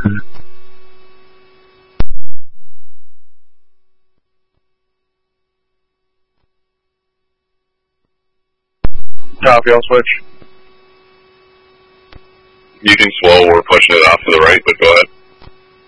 Copy, I'll switch. You can slow, we're pushing it off to the right, but go ahead.